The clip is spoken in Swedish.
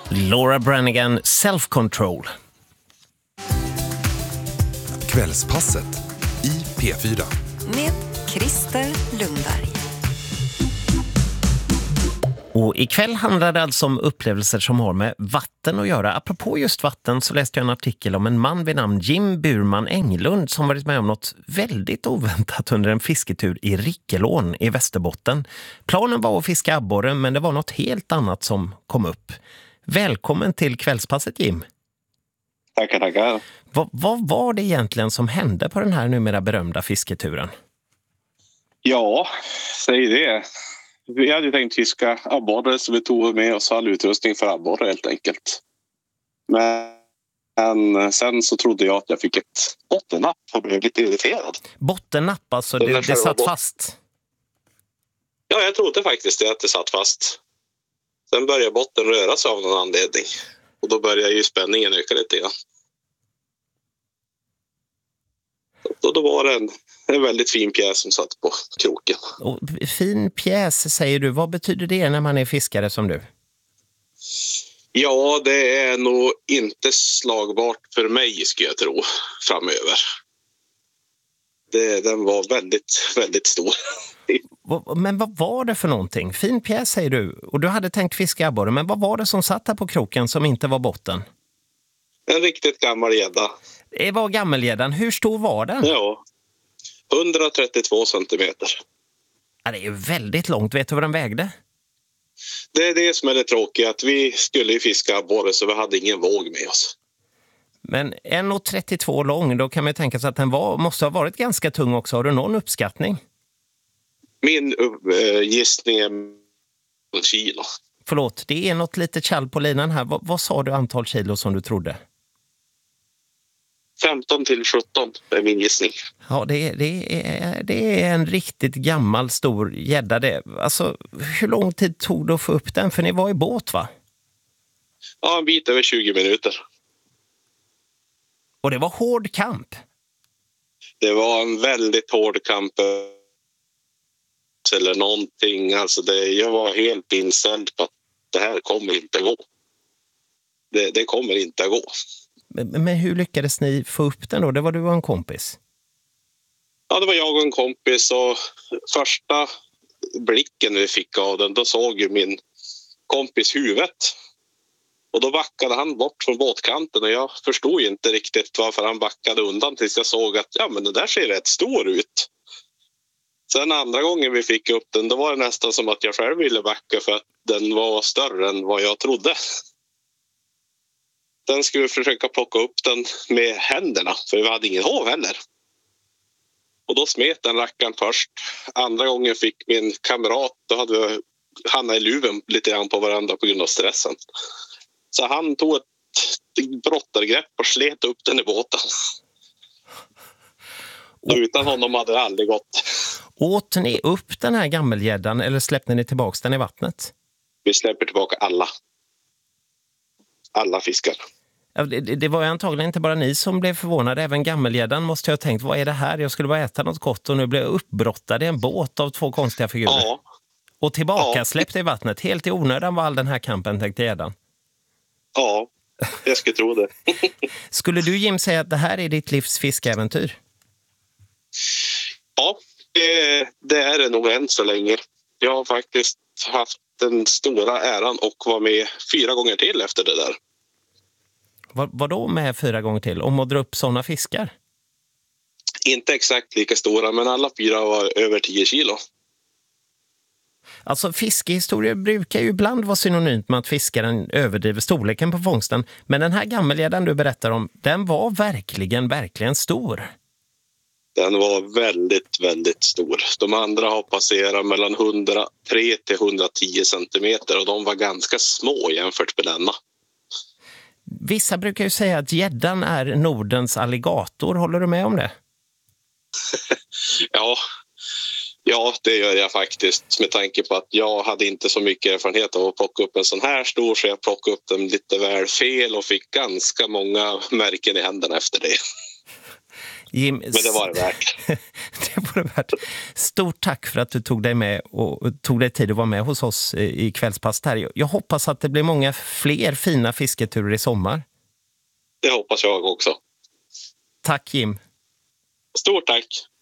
Laura Branigan, Self-Control. Kvällspasset i P4. Med Christer Lundberg. Och ikväll handlar det alltså om upplevelser som har med vatten att göra. Apropå just vatten så läste jag en artikel om en man vid namn Jim Burman Englund som varit med om något väldigt oväntat under en fisketur i Rickelån i Västerbotten. Planen var att fiska abborre, men det var något helt annat som kom upp. Välkommen till kvällspasset, Jim. Tackar. Vad var det egentligen som hände på den här numera berömda fisketuren? Ja, säg det. Vi hade ju tänkt fiska abborre, så vi tog med oss all utrustning för abborre helt enkelt. Men sen så trodde jag att jag fick ett bottennapp och blev lite irriterad. Bottennapp, alltså det satt fast? Ja, jag trodde faktiskt att det satt fast. Sen började botten röra sig av någon anledning. Och då började ju spänningen öka lite grann. Och då var det en väldigt fin pjäs som satt på kroken. Och fin pjäs, säger du. Vad betyder det när man är fiskare som du? Ja, det är nog inte slagbart för mig, skulle jag tro, framöver. Den var väldigt, väldigt stor. Men vad var det för någonting? Fin pjäs, säger du. Och du hade tänkt fiska abborre, men vad var det som satt här på kroken som inte var botten? En riktigt gammal gädda. Det var gammelgäddan. Hur stor var den? Ja, 132 centimeter. Ja, det är ju väldigt långt. Vet du vad den vägde? Det är det som är det tråkiga, att vi skulle ju fiska abborre så vi hade ingen våg med oss. Men 1,32 lång, då kan man ju tänka sig att den måste ha varit ganska tung också. Har du någon uppskattning? Min gissning är 1 kilo. Förlåt, det är något lite kall på linan här. Vad sa du antal kilo som du trodde? 15 till 17 är min gissning. Ja, det är en riktigt gammal stor gädda. Alltså, hur lång tid tog det att få upp den? För ni var i båt, va? Ja, en bit över 20 minuter. Och det var hård kamp? Det var en väldigt hård kamp. Eller någonting. Alltså jag var helt inställd på att det här kommer inte att gå. Det kommer inte att gå. Men hur lyckades ni få upp den då? Det var du och en kompis? Ja, det var jag och en kompis, och första blicken vi fick av den, då såg ju min kompis huvudet. Och då backade han bort från båtkanten, och jag förstod inte riktigt varför han backade undan tills jag såg att ja, men den där ser rätt stor ut. Sen andra gången vi fick upp den, då var det nästan som att jag själv ville backa för att den var större än vad jag trodde. Sen skulle vi försöka plocka upp den med händerna, för vi hade ingen hov heller. Och då smet den rackaren först. Andra gången fick min kamrat, då hade vi hamnat i luven lite grann på varandra på grund av stressen. Så han tog ett brottargrepp och slet upp den i båten. Och utan honom hade det aldrig gått. Åt ni upp den här gammelgäddan eller släppte ni tillbaka den i vattnet? Vi släpper tillbaka alla fiskar. Ja, det var ju antagligen inte bara ni som blev förvånade. Även gammelgäddan måste jag ha tänkt, vad är det här? Jag skulle bara äta något gott och nu blev jag uppbrottad i en båt av 2 konstiga figurer. Ja. Och tillbaka släppte i vattnet. Helt i onödan var all den här kampen, tänkte gäddan. Ja, jag skulle tro det. Skulle du, Jim, säga att det här är ditt livs fiskeäventyr? Ja, det är det nog än så länge. Jag har faktiskt haft den stora äran att vara med 4 gånger till efter det där. Vad då med 4 gånger till? Om att dra upp sådana fiskar? Inte exakt lika stora, men alla 4 var över 10 kilo. Alltså fiskehistorier brukar ju ibland vara synonymt med att fiskaren överdriver storleken på fångsten. Men den här gammelgäddan du berättar om, den var verkligen stor. Den var väldigt, väldigt stor. De andra har passerat mellan 103 till 110 centimeter och de var ganska små jämfört med denna. Vissa brukar ju säga att gäddan är Nordens alligator. Håller du med om det? Ja, det gör jag faktiskt, med tanke på att jag hade inte så mycket erfarenhet av att plocka upp en sån här stor, så jag plockade upp den lite väl fel och fick ganska många märken i händerna efter det. Jim, men det var det värt. Det får det värt. Stort tack för att du tog dig tid att vara med hos oss i kvällspasset här. Jag hoppas att det blir många fler fina fisketurer i sommar. Det hoppas jag också. Tack Jim. Stort tack.